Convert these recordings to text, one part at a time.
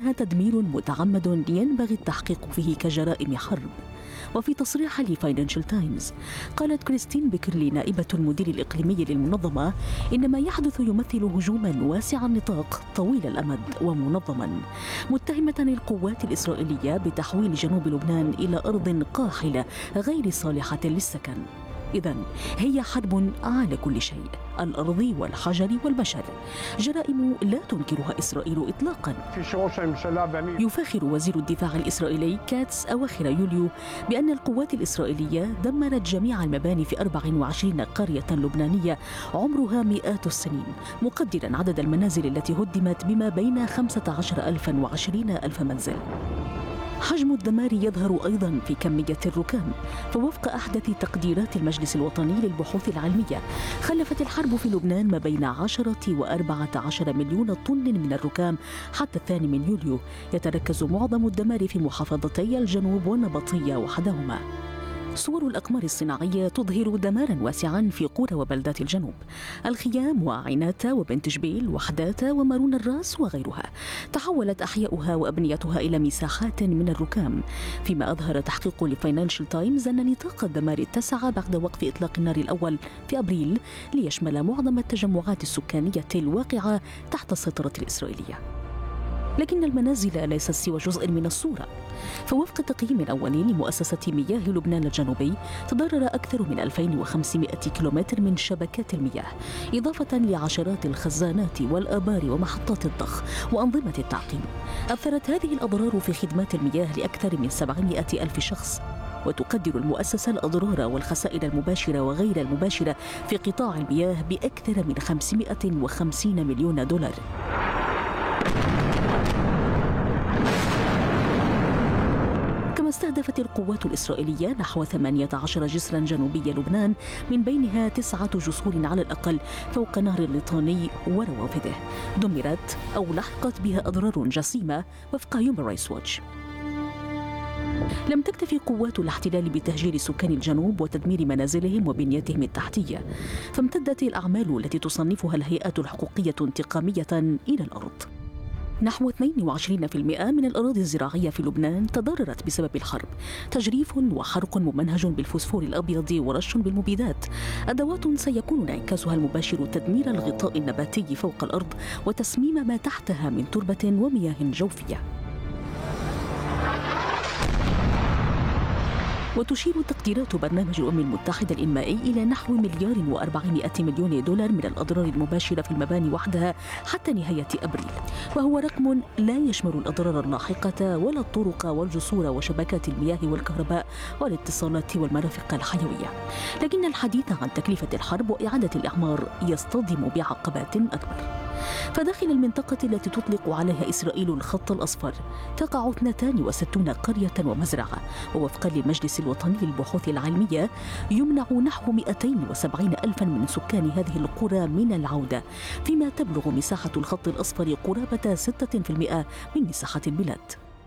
إنها تدمير متعمد ينبغي التحقيق فيه كجرائم حرب. وفي تصريح لفاينانشال تايمز قالت كريستين بيكرلي نائبة المدير الإقليمي للمنظمة إن ما يحدث يمثل هجوما واسع النطاق طويل الأمد ومنظما، متهمة القوات الإسرائيلية بتحويل جنوب لبنان إلى أرض قاحلة غير صالحة للسكن. إذن هي حرب على كل شيء، الأرض والحجر والبشر، جرائم لا تنكرها إسرائيل إطلاقا. يفاخر وزير الدفاع الإسرائيلي كاتس أواخر يوليو بأن القوات الإسرائيلية دمرت جميع المباني في 24 قرية لبنانية عمرها مئات السنين، مقدرا عدد المنازل التي هدمت بما بين 15,000 و20,000 منزل. حجم الدمار يظهر أيضا في كمية الركام، فوفق أحدث تقديرات المجلس الوطني للبحوث العلمية خلفت الحرب في لبنان ما بين 10 و14 مليون طن من الركام حتى 2 من يوليو، يتركز معظم الدمار في محافظتي الجنوب والنبطية وحدهما. صور الأقمار الصناعية تظهر دماراً واسعاً في قرى وبلدات الجنوب، الخيام وعيناتا وبنت جبيل وحداتا ومارون الراس وغيرها. تحولت أحياؤها وأبنيتها إلى مساحات من الركام، فيما أظهر تحقيق لفاينانشال تايمز أن نطاق الدمار اتسع بعد وقف إطلاق النار الأول في أبريل ليشمل معظم التجمعات السكانية الواقعة تحت السيطرة الإسرائيلية. لكن المنازل ليست سوى جزء من الصورة، فوفق تقييم أولي لمؤسسة مياه لبنان الجنوبي تضرر أكثر من 2500 كيلومتر من شبكات المياه، إضافة لعشرات الخزانات والآبار ومحطات الضخ وأنظمة التعقيم. أثرت هذه الأضرار في خدمات المياه لأكثر من 700 ألف شخص، وتقدر المؤسسة الأضرار والخسائر المباشرة وغير المباشرة في قطاع المياه بأكثر من 550 مليون دولار. استهدفت القوات الإسرائيلية نحو 18 جسرا جنوبي لبنان، من بينها 9 جسور على الأقل فوق نهر الليطاني وروافده، دمرت أو لحقت بها أضرار جسيمة وفق هيومن رايتس ووتش. لم تكتفي قوات الاحتلال بتهجير سكان الجنوب وتدمير منازلهم وبنيتهم التحتية، فامتدت الأعمال التي تصنفها الهيئات الحقوقية انتقامية إلى الأرض. نحو 22% من الأراضي الزراعية في لبنان تضررت بسبب الحرب، تجريف وحرق ممنهج بالفوسفور الأبيض ورش بالمبيدات، أدوات سيكون انعكاسها المباشر تدمير الغطاء النباتي فوق الأرض وتسميم ما تحتها من تربة ومياه جوفية. وتشير تقديرات برنامج الأمم المتحدة الإنمائي إلى نحو 1,400,000,000 دولار من الأضرار المباشرة في المباني وحدها حتى نهاية أبريل، وهو رقم لا يشمل الأضرار اللاحقة ولا الطرق والجسور وشبكات المياه والكهرباء والاتصالات والمرافق الحيوية. لكن الحديث عن تكلفة الحرب وإعادة الإعمار يصطدم بعقبات أكبر. فداخل المنطقة التي تطلق عليها إسرائيل الخط الأصفر تقع 62 قرية ومزرعة، ووفقا للمجلس الوطني للبحوث العلمية يمنع نحو 270,000 من سكان هذه القرى من العودة، فيما تبلغ مساحة الخط الأصفر قرابة 6% من مساحة البلاد.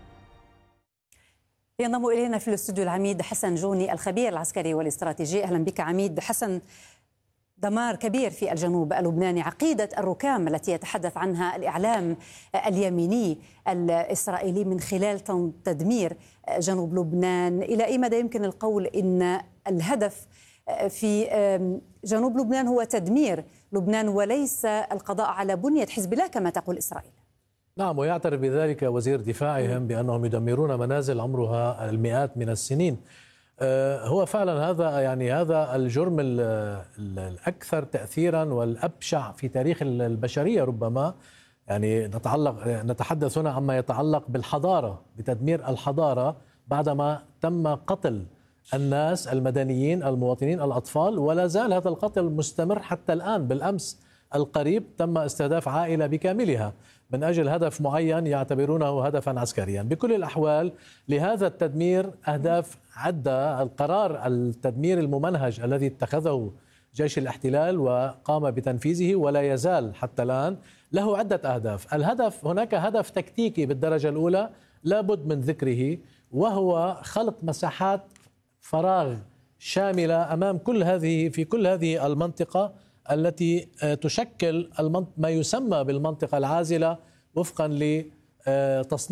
ينضم إلينا في الاستوديو العميد حسن جوني الخبير العسكري والاستراتيجي. أهلا بك عميد حسن. دمار كبير في الجنوب اللبناني، عقيدة الركام التي يتحدث عنها الإعلام اليميني الإسرائيلي من خلال تدمير جنوب لبنان، إلى أي مدى يمكن القول إن الهدف في جنوب لبنان هو تدمير لبنان وليس القضاء على بنية حزب الله كما تقول إسرائيل؟ نعم، ويعترف بذلك وزير دفاعهم بأنهم يدمرون منازل عمرها المئات من السنين. هو فعلا هذا الجرم الأكثر تأثيرا والأبشع في تاريخ البشرية ربما. يعني نتحدث هنا عما يتعلق بالحضارة، بتدمير الحضارة بعدما تم قتل الناس المدنيين المواطنين الأطفال، ولا زال هذا القتل مستمر حتى الآن. بالأمس القريب تم استهداف عائلة بكاملها من أجل هدف معين يعتبرونه هدفا عسكريا. بكل الأحوال لهذا التدمير أهداف عدة. القرار التدمير الممنهج الذي اتخذه جيش الاحتلال وقام بتنفيذه ولا يزال حتى الآن له عدة أهداف. هناك هدف تكتيكي بالدرجة الأولى لابد من ذكره، وهو خلق مساحات فراغ شاملة أمام في كل هذه المنطقة التي تشكل ما يسمى بالمنطقة العازلة وفقا لتصنيف